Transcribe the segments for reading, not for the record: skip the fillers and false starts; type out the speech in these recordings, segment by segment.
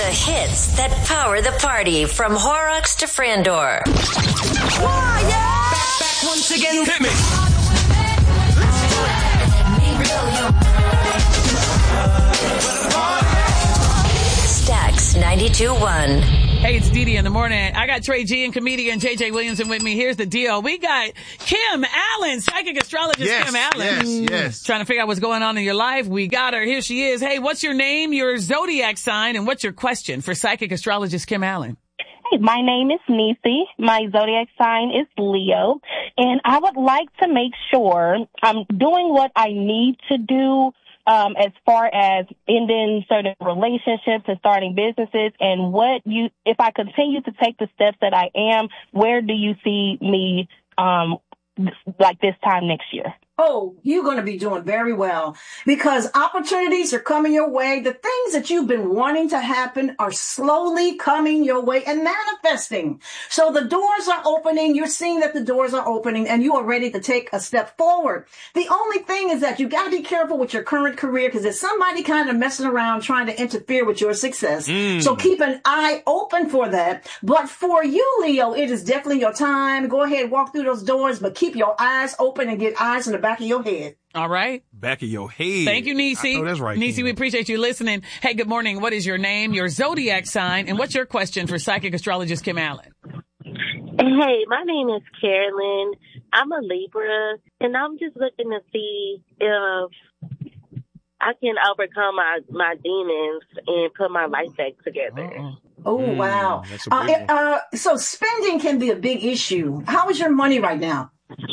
The hits that power the party from Horrocks to Frandor. Back once again. Hit me. Stax 92.1. Hey, it's Dee Dee in the morning. I got Trey G and comedian JJ Williamson with me. Here's the deal. We got Kim Allen, psychic astrologist Kim Allen. Yes. Trying to figure out what's going on in your life. We got her. Here she is. Hey, what's your name, your zodiac sign, and what's your question for psychic astrologist Kim Allen? Hey, my name is Nisi. My zodiac sign is Leo. And I would like to make sure I'm doing what I need to do as far as ending certain relationships and starting businesses, and if I continue to take the steps that I am, where do you see me, like this time next year? Oh, you're going to be doing very well because opportunities are coming your way. The things that you've been wanting to happen are slowly coming your way and manifesting. So the doors are opening. You're seeing that the doors are opening and you are ready to take a step forward. The only thing is that you got to be careful with your current career because there's somebody kind of messing around trying to interfere with your success. So keep an eye open for that. But for you, Leo, it is definitely your time. Go ahead, walk through those doors, but keep your eyes open and get eyes in the back of your head. All right. Back of your head. Thank you, Nisi. Oh, that's right. Nisi, Kim. we appreciate you listening. Hey, good morning. What is your name, your zodiac sign, and what's your question for psychic astrologist Kim Allen? Hey, my name is Carolyn. I'm a Libra, and I'm just looking to see if I can overcome my demons and put my life back together. Oh, wow. That's a big one. So spending can be a big issue. How is your money right now?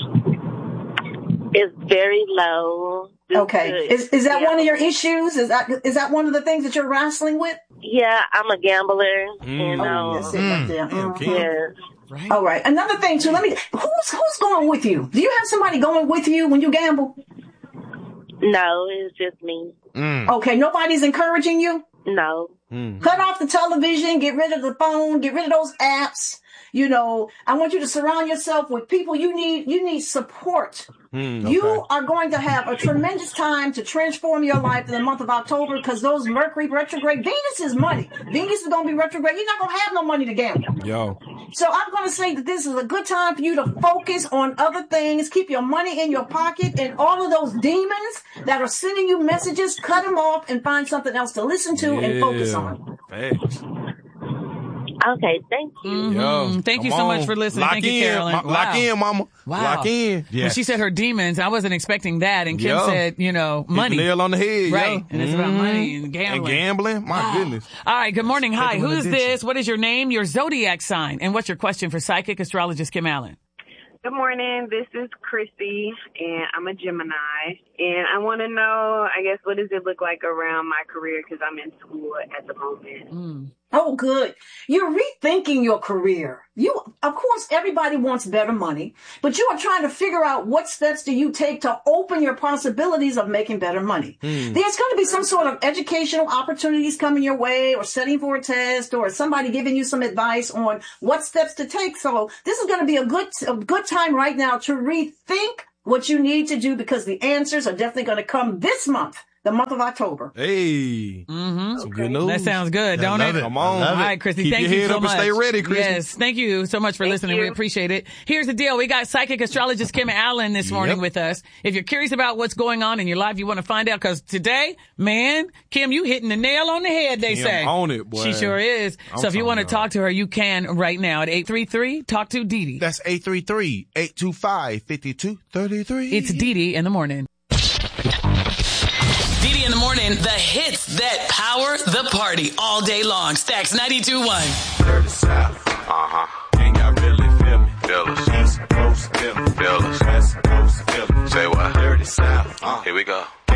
It's very low. Okay. Is that one of your issues? Is that one of the things that you're wrestling with? Yeah, I'm a gambler. That's it right there. Yeah. Right. All right. Another thing too. Who's going with you? Do you have somebody going with you when you gamble? No, it's just me. Okay. Nobody's encouraging you? No. Cut off the television, get rid of the phone, get rid of those apps. You know, I want you to surround yourself with people you need support. You are going to have a tremendous time to transform your life in the month of October because those Mercury retrograde, Venus is money. Venus is going to be retrograde. You're not going to have no money to gamble. Yo. So I'm going to say that this is a good time for you to focus on other things. Keep your money in your pocket and all of those demons that are sending you messages, cut them off and find something else to listen to and focus on. Thanks. Okay, thank you. Yo, Thank you so much for listening. Lock Thank you, in, Carolyn. Lock in, mama. Wow. Lock in. Yeah. When she said her demons, I wasn't expecting that. And Kim Yo. said, money. Hit the nail on the head. Right. Yo. And it's about money and gambling. And gambling? My goodness. All right. Good morning. Hi. Taking Who's an this? What is your name, your zodiac sign, and what's your question for psychic astrologist Kim Allen? Good morning. This is Chrissy, and I'm a Gemini. And I want to know, I guess, what does it look like around my career because I'm in school at the moment. Oh, good. You're rethinking your career. Of course, everybody wants better money, but you are trying to figure out what steps do you take to open your possibilities of making better money. There's going to be some sort of educational opportunities coming your way or studying for a test or somebody giving you some advice on what steps to take. So this is going to be a good time right now to rethink what you need to do because the answers are definitely going to come this month. The month of October. Hey. Some good news. That sounds good, don't it? Come on. All right, Chrissy, thank Keep your you head so up much. and stay ready, Chrissy. Yes, thank you so much for listening. you. We appreciate it. Here's the deal. We got psychic astrologist Kim Allen this morning with us. If you're curious about what's going on in your life, you want to find out, because today, man, Kim, you hitting the nail on the head, they Kim say. on it, boy. She sure is. So if you want to talk to her, you can right now at 833 Talk to Dee Dee. That's 833-825-5233. It's Dee Dee in the morning. Dee Dee in the morning, the hits that power the party all day long. Stax 92.1. Dirty South. Can y'all really feel me? Feel us. East Coast, feel me. Feel us. West Coast, feel me. Say what? Dirty South. Here we go.